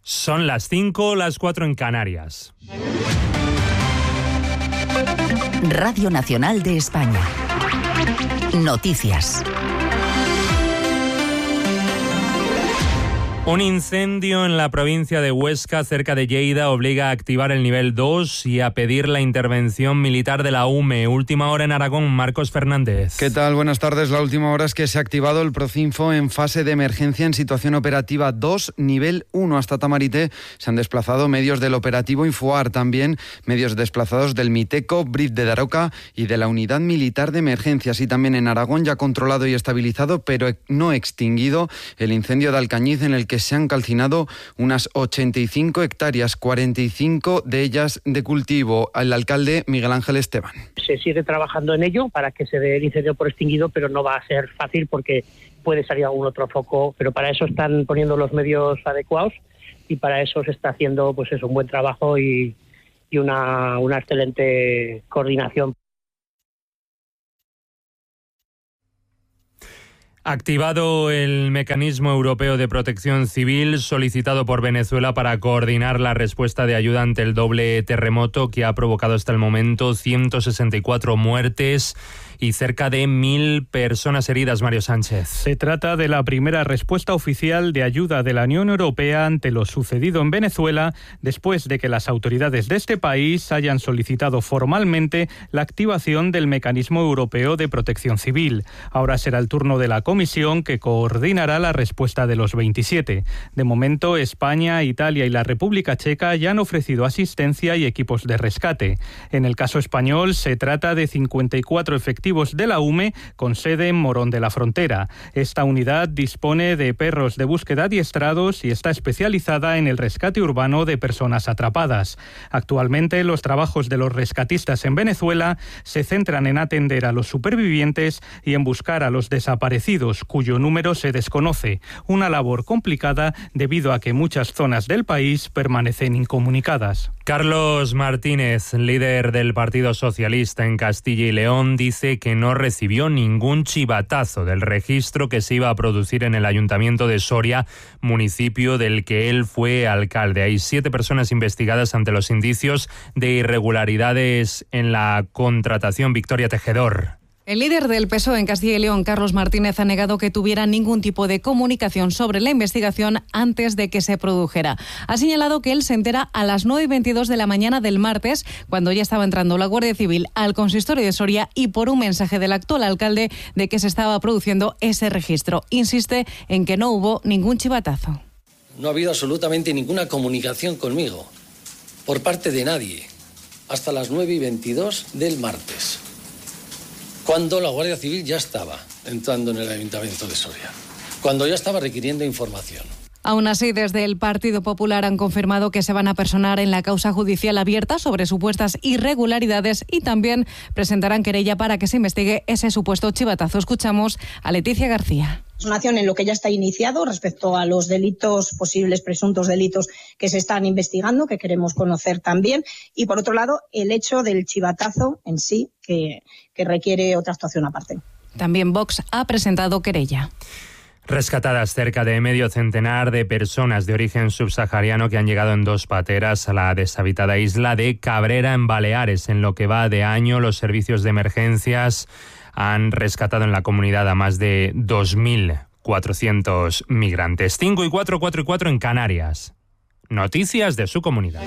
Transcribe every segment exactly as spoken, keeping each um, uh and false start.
Son las cinco, las cuatro en Canarias. Radio Nacional de España. Noticias. Un incendio en la provincia de Huesca, cerca de Lleida, obliga a activar el nivel dos y a pedir la intervención militar de la U M E. Última hora en Aragón, Marcos Fernández. ¿Qué tal? Buenas tardes. La última hora es que se ha activado el Procinfo en fase de emergencia en situación operativa dos, nivel uno. Hasta Tamarite se han desplazado medios del operativo Infoar, también medios desplazados del Miteco, B R I F de Daroca y de la Unidad Militar de Emergencias. Y también en Aragón, ya controlado y estabilizado, pero no extinguido, el incendio de Alcañiz, en el que se han calcinado unas ochenta y cinco hectáreas, cuarenta y cinco de ellas de cultivo. El alcalde Miguel Ángel Esteban. Se sigue trabajando en ello para que se dé el incendio por extinguido, pero no va a ser fácil porque puede salir algún otro foco, pero para eso están poniendo los medios adecuados y para eso se está haciendo pues eso, un buen trabajo y, y una, una excelente coordinación. Activado el mecanismo europeo de protección civil solicitado por Venezuela para coordinar la respuesta de ayuda ante el doble terremoto que ha provocado hasta el momento ciento sesenta y cuatro muertes y cerca de mil personas heridas. Mario Sánchez. Se trata de la primera respuesta oficial de ayuda de la Unión Europea ante lo sucedido en Venezuela, después de que las autoridades de este país hayan solicitado formalmente la activación del mecanismo europeo de protección civil. Ahora será el turno de la comisión que coordinará la respuesta de los veintisiete. De momento, España, Italia y la República Checa ya han ofrecido asistencia y equipos de rescate. En el caso español, se trata de cincuenta y cuatro efectivos de la U M E con sede en Morón de la Frontera. Esta unidad dispone de perros de búsqueda adiestrados y está especializada en el rescate urbano de personas atrapadas. Actualmente, los trabajos de los rescatistas en Venezuela se centran en atender a los supervivientes y en buscar a los desaparecidos, cuyo número se desconoce. Una labor complicada debido a que muchas zonas del país permanecen incomunicadas. Carlos Martínez, líder del Partido Socialista en Castilla y León, dice que no recibió ningún chivatazo del registro que se iba a producir en el Ayuntamiento de Soria, municipio del que él fue alcalde. Hay siete personas investigadas ante los indicios de irregularidades en la contratación. Victoria Tejedor. El líder del P S O E en Castilla y León, Carlos Martínez, ha negado que tuviera ningún tipo de comunicación sobre la investigación antes de que se produjera. Ha señalado que él se entera a las nueve y veintidós de la mañana del martes, cuando ya estaba entrando la Guardia Civil al consistorio de Soria y por un mensaje del actual alcalde de que se estaba produciendo ese registro. Insiste en que no hubo ningún chivatazo. No ha habido absolutamente ninguna comunicación conmigo, por parte de nadie, hasta las nueve y veintidós del martes. Cuando la Guardia Civil ya estaba entrando en el Ayuntamiento de Soria, cuando ya estaba requiriendo información. Aún así, desde el Partido Popular han confirmado que se van a personar en la causa judicial abierta sobre supuestas irregularidades y también presentarán querella para que se investigue ese supuesto chivatazo. Escuchamos a Leticia García. Es una acción en lo que ya está iniciado respecto a los delitos, posibles presuntos delitos que se están investigando, que queremos conocer también. Y por otro lado, el hecho del chivatazo en sí, que, que requiere otra actuación aparte. También Vox ha presentado querella. Rescatadas cerca de medio centenar de personas de origen subsahariano que han llegado en dos pateras a la deshabitada isla de Cabrera, en Baleares. En lo que va de año, los servicios de emergencias han rescatado en la comunidad a más de dos mil cuatrocientos migrantes. cinco y cuatro, cuatro y cuatro en Canarias. Noticias de su comunidad.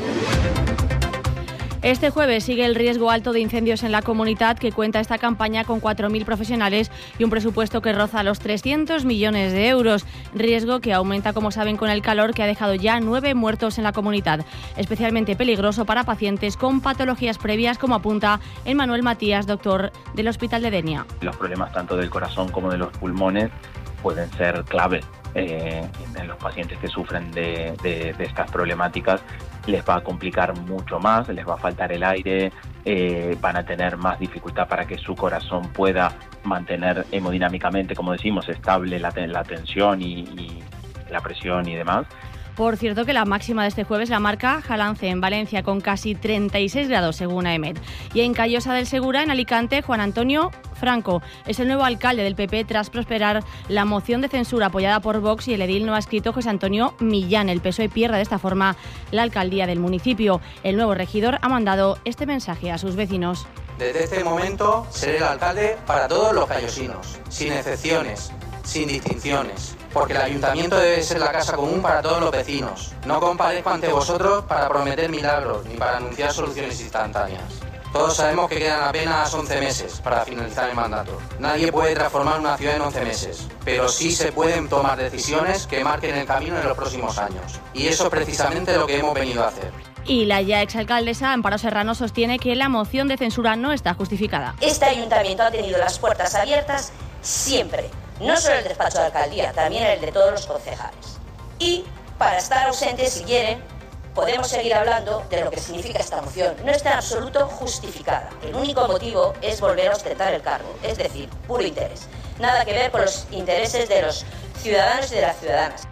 Este jueves sigue el riesgo alto de incendios en la comunidad, que cuenta esta campaña con cuatro mil profesionales y un presupuesto que roza los trescientos millones de euros. Riesgo que aumenta, como saben, con el calor, que ha dejado ya nueve muertos en la comunidad. Especialmente peligroso para pacientes con patologías previas, como apunta Emmanuel Matías, doctor del Hospital de Denia. Los problemas tanto del corazón como de los pulmones pueden ser clave eh, en los pacientes que sufren de, de, de estas problemáticas. Les va a complicar mucho más, les va a faltar el aire, eh, van a tener más dificultad para que su corazón pueda mantener hemodinámicamente, como decimos, estable la, la tensión y, y la presión y demás. Por cierto, que la máxima de este jueves la marca Jalance en Valencia, con casi treinta y seis grados según AEMET. Y en Callosa del Segura, en Alicante, Juan Antonio Franco. Es el nuevo alcalde del P P tras prosperar la moción de censura apoyada por Vox y el edil no adscrito José Antonio Millán. El P S O E pierde de esta forma la alcaldía del municipio. El nuevo regidor ha mandado este mensaje a sus vecinos. Desde este momento seré el alcalde para todos los callosinos, sin excepciones, sin distinciones, porque el ayuntamiento debe ser la casa común para todos los vecinos. No comparezco ante vosotros para prometer milagros ni para anunciar soluciones instantáneas. Todos sabemos que quedan apenas once meses para finalizar el mandato. Nadie puede transformar una ciudad en once meses, pero sí se pueden tomar decisiones que marquen el camino en los próximos años. Y eso es precisamente lo que hemos venido a hacer. Y la ya exalcaldesa Amparo Serrano sostiene que la moción de censura no está justificada. Este ayuntamiento ha tenido las puertas abiertas siempre. No solo el despacho de alcaldía, también el de todos los concejales. Y para estar ausentes, si quieren, podemos seguir hablando de lo que significa esta moción. No está en absoluto justificada. El único motivo es volver a ostentar el cargo, es decir, puro interés. Nada que ver con los intereses de los ciudadanos y de las ciudadanas.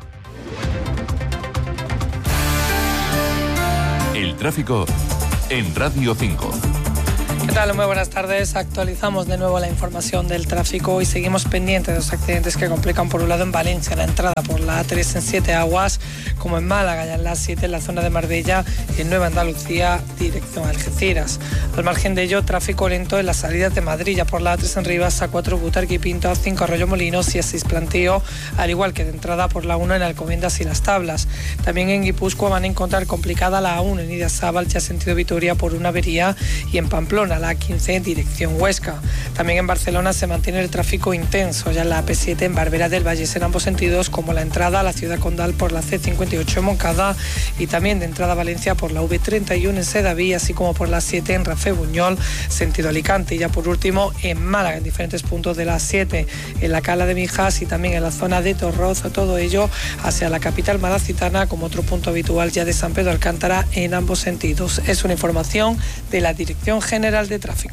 El tráfico en Radio cinco. ¿Qué tal? Muy buenas tardes. Actualizamos de nuevo la información del tráfico y seguimos pendientes de los accidentes que complican por un lado en Valencia la entrada por la A tres en Siete Aguas, como en Málaga ya en la A siete en la zona de Marbella y en Nueva Andalucía dirección a Algeciras. Al margen de ello, tráfico lento en las salidas de Madrid ya por la A tres en Rivas, A cuatro Butarque y Pinto, A cinco Arroyo Molinos y A seis Plantío, al igual que de entrada por la uno en Alcobendas y Las Tablas. También en Guipúzcoa van a encontrar complicada la A uno en Idiazábal ya sentido Vitoria por una avería y en Pamplona la A quince en dirección Huesca. También en Barcelona se mantiene el tráfico intenso, ya en la A P siete en Barberá del Vallés en ambos sentidos, como la entrada a la ciudad condal por la C cincuenta y ocho en Moncada y también de entrada a Valencia por la V treinta y uno en Sedaví, así como por la siete en Rafé Buñol, sentido Alicante. Y ya por último en Málaga, en diferentes puntos de la siete, en la Cala de Mijas y también en la zona de Torroz, todo ello hacia la capital malacitana, como otro punto habitual ya de San Pedro Alcántara en ambos sentidos. Es una información de la Dirección General de Tráfico.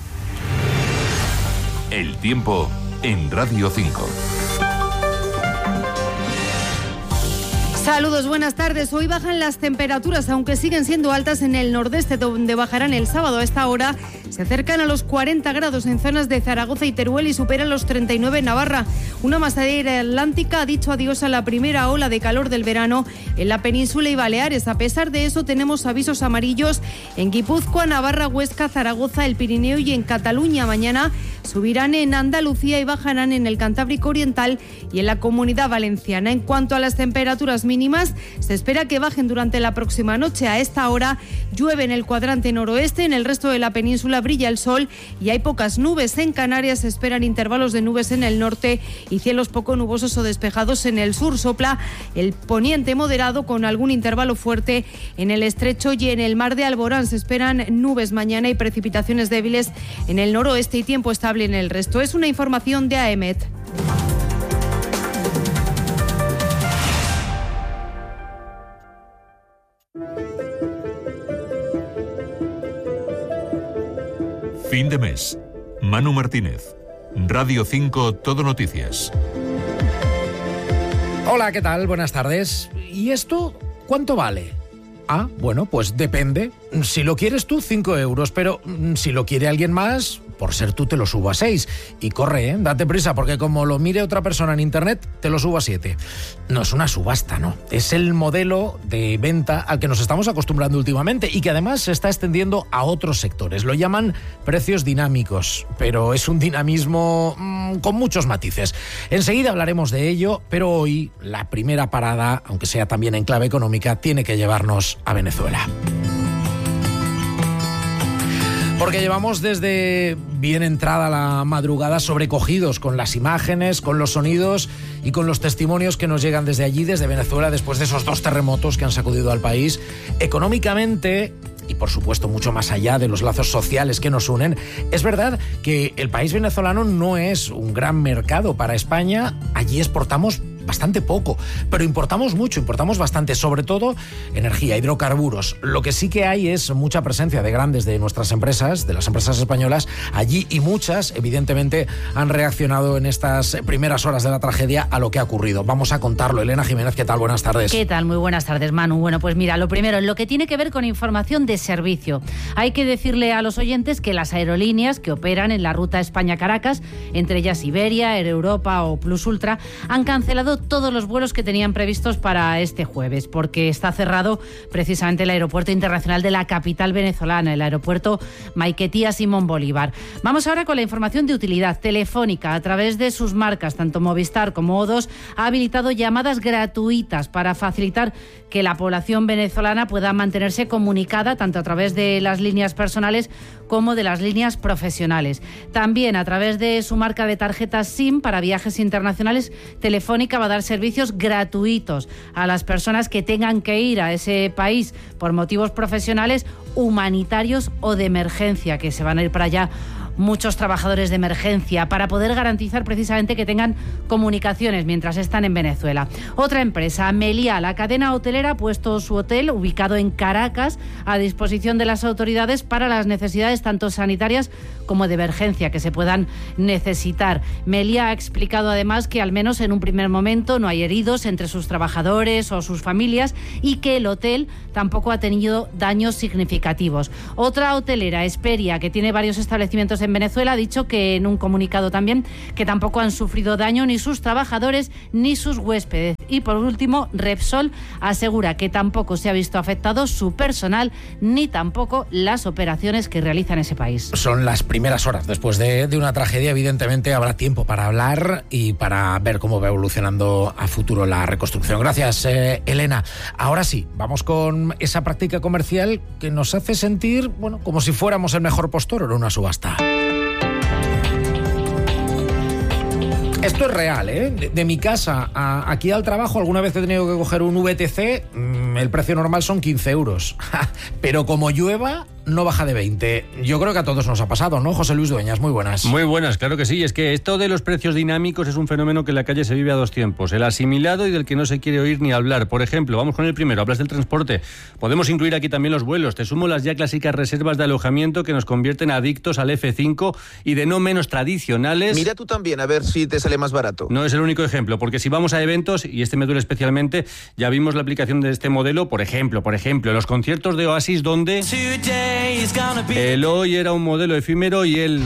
El tiempo en Radio cinco. Saludos, buenas tardes. Hoy bajan las temperaturas, aunque siguen siendo altas en el nordeste, donde bajarán el sábado. A esta hora se acercan a los cuarenta grados en zonas de Zaragoza y Teruel y superan los treinta y nueve en Navarra. Una masa de aire atlántica ha dicho adiós a la primera ola de calor del verano en la península y Baleares. A pesar de eso, tenemos avisos amarillos en Guipúzcoa, Navarra, Huesca, Zaragoza, el Pirineo y en Cataluña. Mañana subirán en Andalucía y bajarán en el Cantábrico Oriental y en la Comunidad Valenciana. En cuanto a las temperaturas mínimas, se espera que bajen durante la próxima noche. A esta hora llueve en el cuadrante noroeste, en el resto de la península brilla el sol y hay pocas nubes. En Canarias se esperan intervalos de nubes en el norte y cielos poco nubosos o despejados en el sur. Sopla el poniente moderado con algún intervalo fuerte en el estrecho y en el mar de Alborán. Se esperan nubes mañana y precipitaciones débiles en el noroeste y tiempo estable en el resto. Es una información de A E M E T. Fin de mes. Manu Martínez. Radio cinco Todo Noticias. Hola, ¿qué tal? Buenas tardes. ¿Y esto cuánto vale? Ah, bueno, pues depende. Si lo quieres tú, cinco euros, pero si lo quiere alguien más, por ser tú te lo subo a seis. Y corre, ¿eh? Date prisa, porque como lo mire otra persona en internet, te lo subo a siete. No es una subasta, no. Es el modelo de venta al que nos estamos acostumbrando últimamente y que además se está extendiendo a otros sectores. Lo llaman precios dinámicos, pero es un dinamismo mmm, con muchos matices. Enseguida hablaremos de ello, pero hoy la primera parada, aunque sea también en clave económica, tiene que llevarnos a Venezuela. Porque llevamos desde bien entrada la madrugada sobrecogidos con las imágenes, con los sonidos y con los testimonios que nos llegan desde allí, desde Venezuela, después de esos dos terremotos que han sacudido al país. Económicamente, y por supuesto mucho más allá de los lazos sociales que nos unen, es verdad que el país venezolano no es un gran mercado para España. Allí exportamos bastante poco, pero importamos mucho, importamos bastante, sobre todo energía, hidrocarburos. Lo que sí que hay es mucha presencia de grandes de nuestras empresas, de las empresas españolas allí, y muchas, evidentemente, han reaccionado en estas primeras horas de la tragedia a lo que ha ocurrido. Vamos a contarlo. Elena Jiménez, ¿qué tal? Buenas tardes. ¿Qué tal? Muy buenas tardes, Manu. Bueno, pues mira, lo primero, en lo que tiene que ver con información de servicio. Hay que decirle a los oyentes que las aerolíneas que operan en la ruta España-Caracas, entre ellas Iberia, Air Europa o Plus Ultra, han cancelado todos los vuelos que tenían previstos para este jueves, porque está cerrado precisamente el aeropuerto internacional de la capital venezolana, el aeropuerto Maiquetía Simón Bolívar. Vamos ahora con la información de utilidad. Telefónica, a través de sus marcas, tanto Movistar como O dos, ha habilitado llamadas gratuitas para facilitar que la población venezolana pueda mantenerse comunicada tanto a través de las líneas personales como de las líneas profesionales. También a través de su marca de tarjetas SIM para viajes internacionales, Telefónica va a dar servicios gratuitos a las personas que tengan que ir a ese país por motivos profesionales, humanitarios o de emergencia, que se van a ir para allá muchos trabajadores de emergencia, para poder garantizar precisamente que tengan comunicaciones mientras están en Venezuela. Otra empresa, Meliá, la cadena hotelera, ha puesto su hotel ubicado en Caracas a disposición de las autoridades para las necesidades tanto sanitarias como de emergencia que se puedan necesitar. Meliá ha explicado además que al menos en un primer momento no hay heridos entre sus trabajadores o sus familias y que el hotel tampoco ha tenido daños significativos. Otra hotelera, Esperia, que tiene varios establecimientos en Venezuela, ha dicho que en un comunicado también que tampoco han sufrido daño ni sus trabajadores ni sus huéspedes. Y por último, Repsol asegura que tampoco se ha visto afectado su personal ni tampoco las operaciones que realiza en ese país. Son las primeras horas después de, de una tragedia. Evidentemente habrá tiempo para hablar y para ver cómo va evolucionando a futuro la reconstrucción. Gracias, eh, Elena. Ahora sí, vamos con esa práctica comercial que nos hace sentir, bueno, como si fuéramos el mejor postor en una subasta. Esto es real, ¿eh? De, de mi casa a aquí al trabajo, alguna vez he tenido que coger un V T C, mmm, el precio normal son quince euros. Pero como llueva, no baja de veinte. Yo creo que a todos nos ha pasado, ¿no? José Luis Dueñas, muy buenas. Muy buenas, claro que sí. Es que esto de los precios dinámicos es un fenómeno que en la calle se vive a dos tiempos. El asimilado y del que no se quiere oír ni hablar. Por ejemplo, vamos con el primero, hablas del transporte. Podemos incluir aquí también los vuelos. Te sumo las ya clásicas reservas de alojamiento que nos convierten adictos al F cinco y de no menos tradicionales. Mira tú también, a ver si te sale más barato. No es el único ejemplo, porque si vamos a eventos, y este me duele especialmente, ya vimos la aplicación de este modelo, por ejemplo, por ejemplo, los conciertos de Oasis, donde el hoy era un modelo efímero y el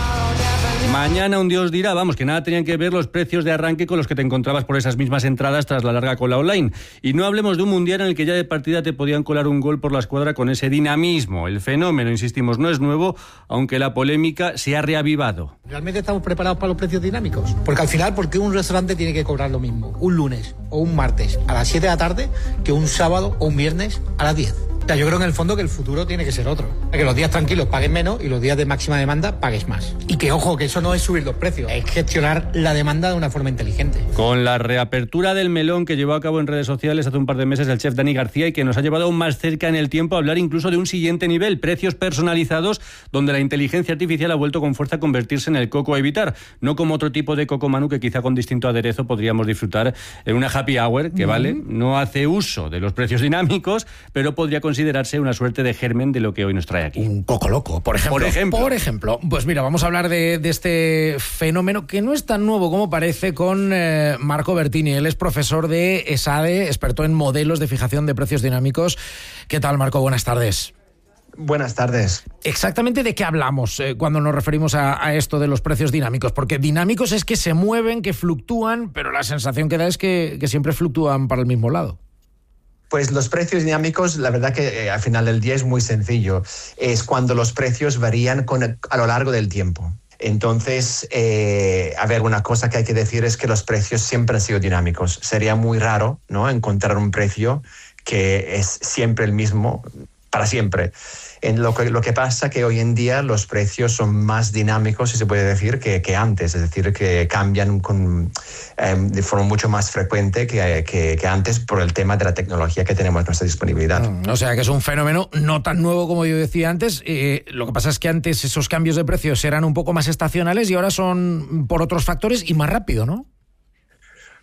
mañana un Dios dirá, vamos, que nada tenían que ver los precios de arranque con los que te encontrabas por esas mismas entradas tras la larga cola online. Y no hablemos de un mundial en el que ya de partida te podían colar un gol por la escuadra con ese dinamismo. El fenómeno, insistimos, no es nuevo, aunque la polémica se ha reavivado. ¿Realmente estamos preparados para los precios dinámicos? Porque al final, ¿por qué un restaurante tiene que cobrar lo mismo un lunes o un martes a las siete de la tarde que un sábado o un viernes a las diez? O sea, yo creo en el fondo que el futuro tiene que ser otro. Que los días tranquilos paguen menos y los días de máxima demanda pagues más. Y que, ojo, que eso no es subir los precios, es gestionar la demanda de una forma inteligente. Con la reapertura del melón que llevó a cabo en redes sociales hace un par de meses el chef Dani García y que nos ha llevado aún más cerca en el tiempo a hablar incluso de un siguiente nivel, precios personalizados, donde la inteligencia artificial ha vuelto con fuerza a convertirse en el coco a evitar. No como otro tipo de coco, Manu, que quizá con distinto aderezo podríamos disfrutar en una happy hour, que mm. vale, no hace uso de los precios dinámicos, pero podría considerarse una suerte de germen de lo que hoy nos trae aquí. Un coco loco, por ejemplo. Por ejemplo. Por ejemplo. Pues mira, vamos a hablar de, de este fenómeno que no es tan nuevo como parece con eh, Marco Bertini. Él es profesor de ESADE, experto en modelos de fijación de precios dinámicos. ¿Qué tal, Marco? Buenas tardes. Buenas tardes. ¿Exactamente de qué hablamos eh, cuando nos referimos a, a esto de los precios dinámicos? Porque dinámicos es que se mueven, que fluctúan, pero la sensación que da es que, que siempre fluctúan para el mismo lado. Pues los precios dinámicos, la verdad que eh, al final del día es muy sencillo. Es cuando los precios varían con, a lo largo del tiempo. Entonces, eh, a ver, una cosa que hay que decir es que los precios siempre han sido dinámicos. Sería muy raro, ¿no?, encontrar un precio que es siempre el mismo para siempre. En lo que, lo que pasa que hoy en día los precios son más dinámicos, si se puede decir, que, que antes. Es decir, que cambian con, eh, de forma mucho más frecuente que, que, que antes por el tema de la tecnología que tenemos a nuestra disponibilidad. Mm, o sea, que es un fenómeno no tan nuevo como yo decía antes. Eh, lo que pasa es que antes esos cambios de precios eran un poco más estacionales y ahora son por otros factores y más rápido, ¿no?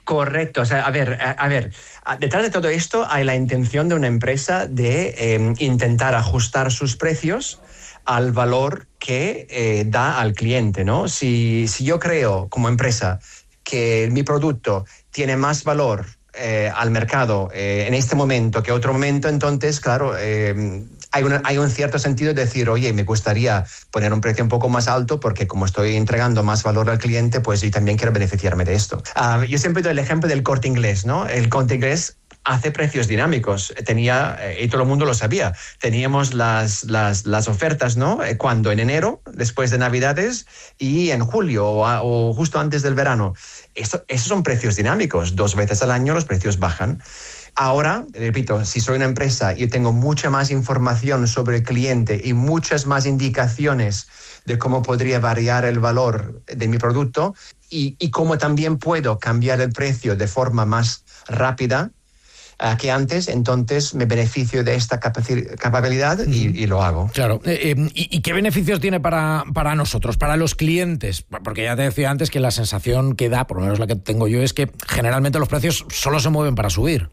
Correcto. O sea, a ver, a, a ver, detrás de todo esto hay la intención de una empresa de eh, intentar ajustar sus precios al valor que eh, da al cliente, ¿no? Si, si yo creo como empresa que mi producto tiene más valor eh, al mercado eh, en este momento que otro momento, entonces, claro, eh, hay, una, hay un cierto sentido de decir, oye, me gustaría poner un precio un poco más alto porque como estoy entregando más valor al cliente, pues yo también quiero beneficiarme de esto. Uh, yo siempre doy el ejemplo del Corte Inglés, ¿no? El Corte Inglés hace precios dinámicos. Tenía, y todo el mundo lo sabía, teníamos las, las, las ofertas, ¿no? Cuando en enero, después de Navidades, y en julio o, a, o justo antes del verano. Esto, esos son precios dinámicos. Dos veces al año los precios bajan. Ahora, repito, si soy una empresa y tengo mucha más información sobre el cliente y muchas más indicaciones de cómo podría variar el valor de mi producto y, y cómo también puedo cambiar el precio de forma más rápida Uh, que antes, entonces me beneficio de esta capaci- capacidad y, y lo hago. Claro. Eh, eh, ¿y, ¿Y qué beneficios tiene para, para nosotros, para los clientes? Porque ya te decía antes que la sensación que da, por lo menos la que tengo yo, es que generalmente los precios solo se mueven para subir.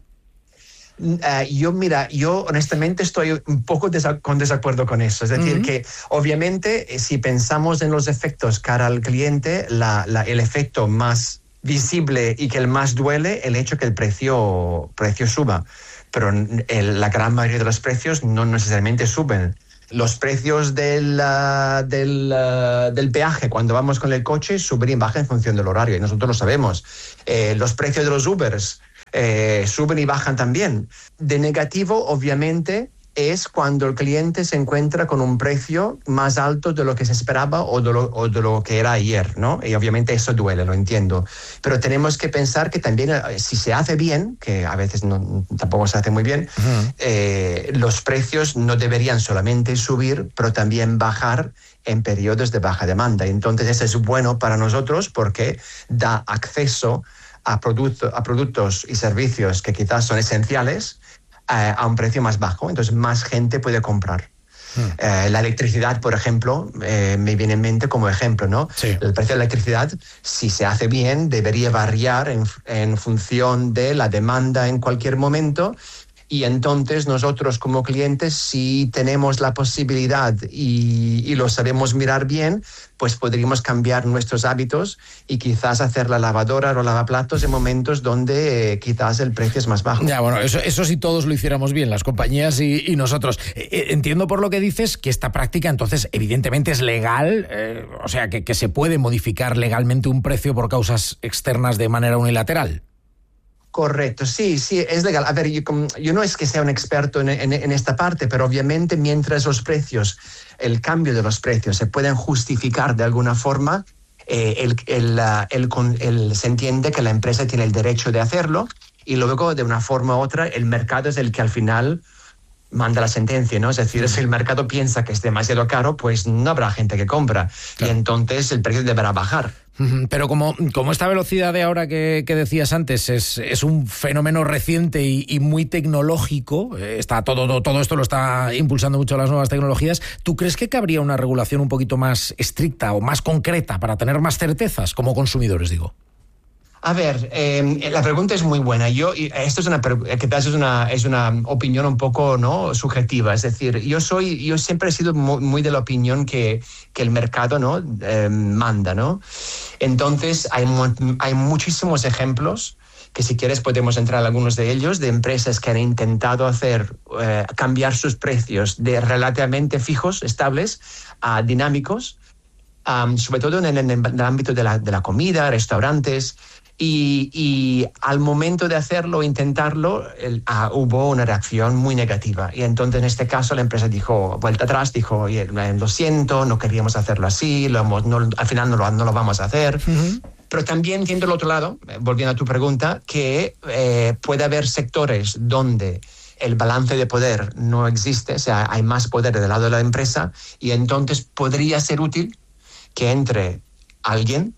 Uh, yo, mira, yo honestamente estoy un poco desa- con desacuerdo con eso. Es decir, uh-huh. que obviamente si pensamos en los efectos cara al cliente, la, la, el efecto más visible y que el más duele, el hecho que el precio, precio suba. Pero el, la gran mayoría de los precios no necesariamente suben. Los precios del, uh, del, uh, del peaje cuando vamos con el coche suben y bajan en función del horario, y nosotros lo sabemos. Eh, los precios de los Ubers eh, suben y bajan también. De negativo, obviamente, es cuando el cliente se encuentra con un precio más alto de lo que se esperaba o de lo, o de lo que era ayer, ¿no? Y obviamente eso duele, lo entiendo. Pero tenemos que pensar que también si se hace bien, que a veces no, tampoco se hace muy bien, uh-huh. eh, los precios no deberían solamente subir, pero también bajar en periodos de baja demanda. Entonces eso es bueno para nosotros porque da acceso a, producto, a productos y servicios que quizás son esenciales, a un precio más bajo, entonces más gente puede comprar. Hmm. Eh, la electricidad, por ejemplo, eh, me viene en mente como ejemplo, ¿no? Sí. El precio de la electricidad, si se hace bien, debería variar en, en función de la demanda en cualquier momento. Y entonces nosotros como clientes, si tenemos la posibilidad y, y lo sabemos mirar bien, pues podríamos cambiar nuestros hábitos y quizás hacer la lavadora o lavaplatos en momentos donde eh, quizás el precio es más bajo. Ya, bueno, eso, eso si todos lo hiciéramos bien, las compañías y, y nosotros. Eh, entiendo por lo que dices que esta práctica entonces evidentemente es legal, eh, o sea, que, que se puede modificar legalmente un precio por causas externas de manera unilateral. Correcto, sí, sí, es legal. A ver, yo, yo no es que sea un experto en, en, en esta parte, pero obviamente mientras los precios, el cambio de los precios se pueden justificar de alguna forma, eh, el, el, el, el, el, se entiende que la empresa tiene el derecho de hacerlo y luego de una forma u otra el mercado es el que al final manda la sentencia, ¿no? Es decir, si el mercado piensa que es demasiado caro, pues no habrá gente que compra, claro. Y entonces el precio deberá bajar. Pero como, como esta velocidad de ahora que, que decías antes es, es un fenómeno reciente y, y muy tecnológico, está todo, todo, todo esto lo está impulsando mucho las nuevas tecnologías, ¿tú crees que cabría una regulación un poquito más estricta o más concreta para tener más certezas como consumidores, digo? A ver, eh, la pregunta es muy buena. Yo, esto es una, quizás es una, es una opinión un poco, ¿no?, subjetiva. Es decir, yo soy, yo siempre he sido muy, muy de la opinión que, que el mercado, ¿no?, eh, manda, ¿no? Entonces, hay, hay muchísimos ejemplos que si quieres podemos entrar en algunos de ellos, de empresas que han intentado hacer, eh, cambiar sus precios de relativamente fijos, estables, a dinámicos, um, sobre todo en el, en el ámbito de la, de la comida, restaurantes. Y, y al momento de hacerlo, intentarlo, el, uh, hubo una reacción muy negativa. Y entonces, en este caso, la empresa dijo, vuelta atrás, dijo, oye, lo siento, no queríamos hacerlo así, lo hemos, no, al final no lo, no lo vamos a hacer. Uh-huh. Pero también entiendo el otro lado, volviendo a tu pregunta, que eh, puede haber sectores donde el balance de poder no existe, o sea, hay más poder del lado de la empresa, y entonces podría ser útil que entre alguien,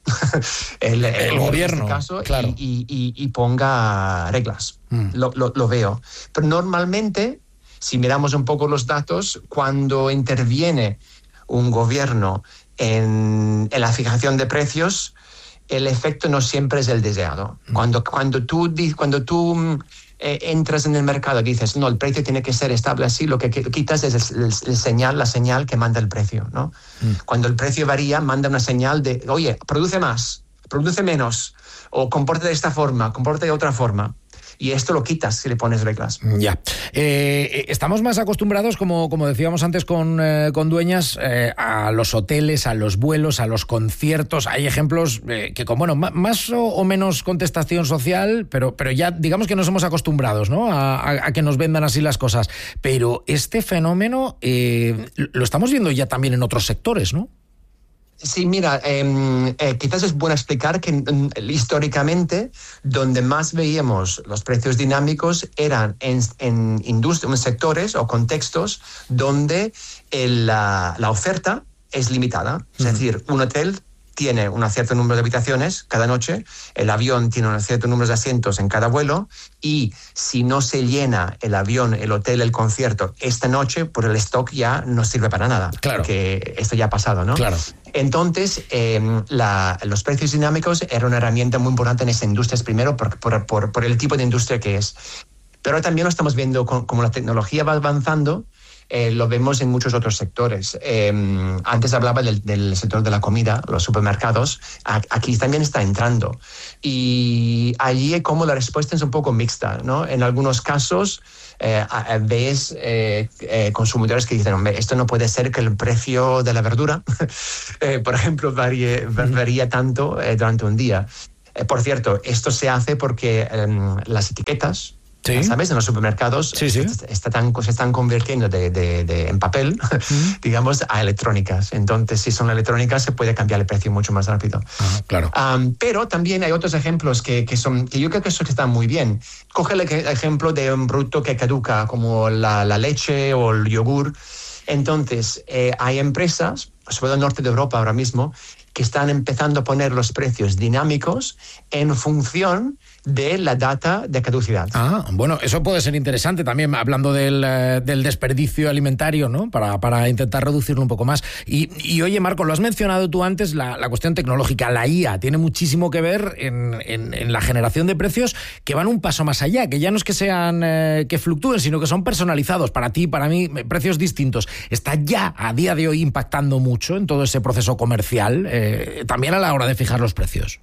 el, el, el gobierno, en este caso, claro. y, y, y ponga reglas. Mm. Lo, lo, lo veo. Pero normalmente, si miramos un poco los datos, cuando interviene un gobierno en, en la fijación de precios, el efecto no siempre es el deseado. Mm. Cuando, cuando tú, cuando tú eh, entras en el mercado y dices, no, el precio tiene que ser estable así, lo que quitas es el, el, el señal, la señal que manda el precio, ¿no? Mm. Cuando el precio varía, manda una señal de, oye, produce más, produce menos, o compórtate de esta forma, compórtate de otra forma. Y esto lo quitas si le pones reglas. Ya. Eh, estamos más acostumbrados, como, como decíamos antes con, eh, con Dueñas, eh, a los hoteles, a los vuelos, a los conciertos. Hay ejemplos eh, que con, bueno, más o, o menos contestación social, pero, pero ya digamos que nos hemos acostumbrados, ¿no? A, a, a que nos vendan así las cosas. Pero este fenómeno eh, lo estamos viendo ya también en otros sectores, ¿no? Sí, mira, eh, eh, quizás es bueno explicar que eh, históricamente donde más veíamos los precios dinámicos eran en, en, industria, en sectores o contextos donde el, la, la oferta es limitada. Es uh-huh. decir, un hotel tiene un cierto número de habitaciones cada noche, el avión tiene un cierto número de asientos en cada vuelo, y si no se llena el avión, el hotel, el concierto esta noche, pues el stock ya no sirve para nada. Claro. Porque esto ya ha pasado, ¿no? Claro. Entonces, eh, la, los precios dinámicos eran una herramienta muy importante en esa industria, primero por, por, por, por el tipo de industria que es. Pero también lo estamos viendo con, como la tecnología va avanzando. Eh, lo vemos en muchos otros sectores. Eh, antes hablaba del, del sector de la comida, los supermercados. A, aquí también está entrando. Y allí como la respuesta es un poco mixta, ¿no? En algunos casos eh, ves eh, eh, consumidores que dicen, hombre, esto no puede ser que el precio de la verdura, eh, por ejemplo, varíe, varía tanto eh, durante un día. Eh, por cierto, esto se hace porque eh, las etiquetas, sí. ¿sabes? En los supermercados sí, sí. Está tan, se están convirtiendo de, de, de, en papel, uh-huh. digamos, a electrónicas. Entonces, si son electrónicas, se puede cambiar el precio mucho más rápido. Uh-huh, claro. Um, pero también hay otros ejemplos que, que, son, que yo creo que eso están muy bien. Coge el ejemplo de un producto que caduca, como la, la leche o el yogur. Entonces, eh, hay empresas, sobre todo en el norte de Europa ahora mismo, que están empezando a poner los precios dinámicos en función de la data de caducidad. Ah, bueno, eso puede ser interesante también, hablando del, eh, del desperdicio alimentario, ¿no? Para, para intentar reducirlo un poco más. Y, y oye, Marco, lo has mencionado tú antes, la, la cuestión tecnológica, la I A, tiene muchísimo que ver en, en, en la generación de precios que van un paso más allá, que ya no es que sean, eh, que fluctúen, sino que son personalizados para ti, para mí, precios distintos. Está ya a día de hoy impactando mucho en todo ese proceso comercial, eh, también a la hora de fijar los precios.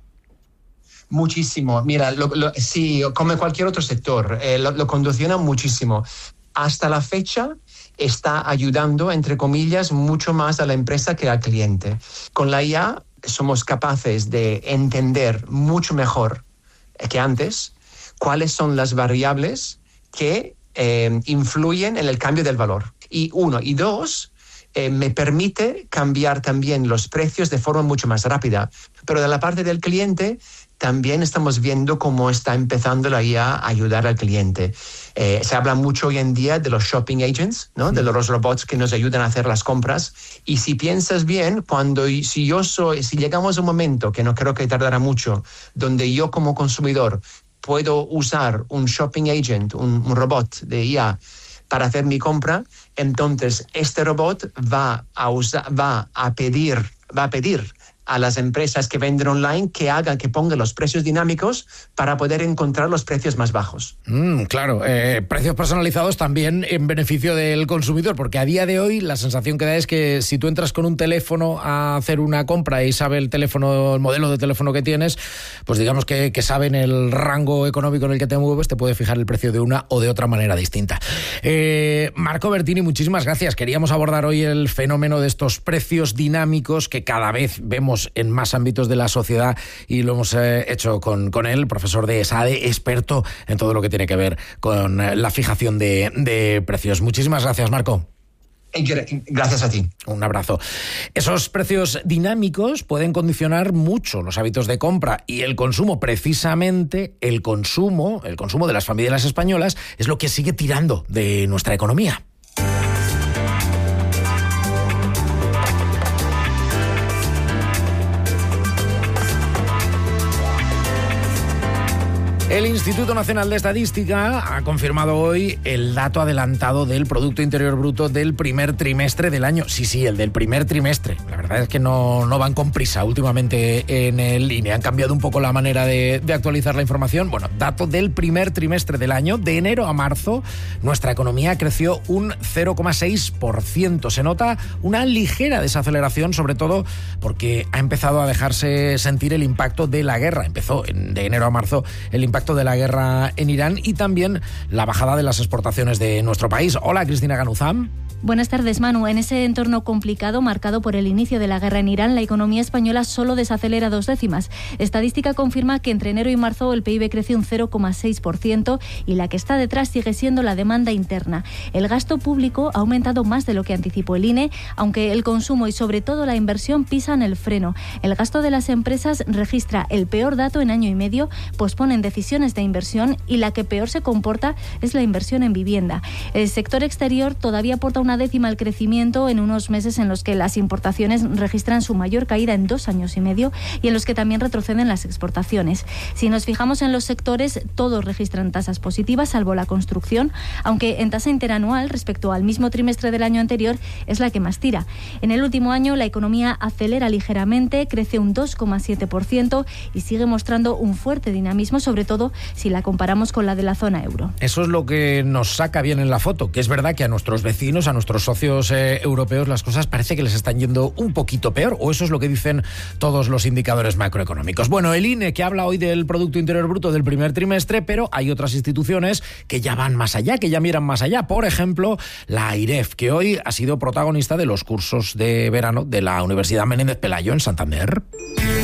Muchísimo. Mira, lo, lo, sí, como cualquier otro sector, eh, lo, lo condiciona muchísimo. Hasta la fecha está ayudando, entre comillas, mucho más a la empresa que al cliente. Con la I A somos capaces de entender mucho mejor que antes cuáles son las variables que eh, influyen en el cambio del valor. Y uno, y dos, eh, me permite cambiar también los precios de forma mucho más rápida. Pero de la parte del cliente, también estamos viendo cómo está empezando la I A a ayudar al cliente. Eh, se habla mucho hoy en día de los shopping agents, ¿no? Sí. De los robots que nos ayudan a hacer las compras. Y si piensas bien, cuando si yo soy, si llegamos a un momento, que no creo que tardará mucho, donde yo como consumidor puedo usar un shopping agent, un, un robot de I A para hacer mi compra, entonces este robot va a usar, va a pedir, va a pedir a las empresas que venden online que hagan, que pongan los precios dinámicos para poder encontrar los precios más bajos. Mm, claro, eh, precios personalizados también en beneficio del consumidor, porque a día de hoy la sensación que da es que si tú entras con un teléfono a hacer una compra y sabe el teléfono, el modelo de teléfono que tienes, pues digamos que, que saben el rango económico en el que te mueves, te puede fijar el precio de una o de otra manera distinta. Eh, Marco Bertini, muchísimas gracias. Queríamos abordar hoy el fenómeno de estos precios dinámicos que cada vez vemos en más ámbitos de la sociedad, y lo hemos eh, hecho con, con él, profesor de ESADE, experto en todo lo que tiene que ver con eh, la fijación de, de precios. Muchísimas gracias, Marco. Gracias a ti. Un abrazo. Esos precios dinámicos pueden condicionar mucho los hábitos de compra y el consumo. Precisamente el consumo, el consumo de las familias españolas es lo que sigue tirando de nuestra economía. El Instituto Nacional de Estadística ha confirmado hoy el dato adelantado del Producto Interior Bruto del primer trimestre del año. Sí, sí, el del primer trimestre. La verdad es que no, no van con prisa últimamente en el I N E. Han cambiado un poco la manera de, de actualizar la información. Bueno, dato del primer trimestre del año. De enero a marzo, nuestra economía creció un cero coma seis por ciento. Se nota una ligera desaceleración, sobre todo porque ha empezado a dejarse sentir el impacto de la guerra. Empezó en, de enero a marzo el impacto de la guerra en Irán y también la bajada de las exportaciones de nuestro país. Hola, Cristina Ganuzam. Buenas tardes, Manu. En ese entorno complicado marcado por el inicio de la guerra en Irán, la economía española solo desacelera dos décimas. Estadística confirma que entre enero y marzo el P I B creció un cero coma seis por ciento y la que está detrás sigue siendo la demanda interna. El gasto público ha aumentado más de lo que anticipó el I N E, aunque el consumo y sobre todo la inversión pisan el freno. El gasto de las empresas registra el peor dato en año y medio, posponen decisiones de inversión y la que peor se comporta es la inversión en vivienda. El sector exterior todavía aporta una décima el crecimiento en unos meses en los que las importaciones registran su mayor caída en dos años y medio y en los que también retroceden las exportaciones. Si nos fijamos en los sectores, todos registran tasas positivas, salvo la construcción, aunque en tasa interanual respecto al mismo trimestre del año anterior es la que más tira. En el último año la economía acelera ligeramente, crece un dos coma siete por ciento y sigue mostrando un fuerte dinamismo, sobre todo si la comparamos con la de la zona euro. Eso es lo que nos saca bien en la foto, que es verdad que a nuestros vecinos, a nuestros socios eh, europeos, las cosas parece que les están yendo un poquito peor, o eso es lo que dicen todos los indicadores macroeconómicos. Bueno, el I N E que habla hoy del Producto Interior Bruto del primer trimestre, pero hay otras instituciones que ya van más allá, que ya miran más allá. Por ejemplo, la AIREF, que hoy ha sido protagonista de los cursos de verano de la Universidad Menéndez Pelayo en Santander.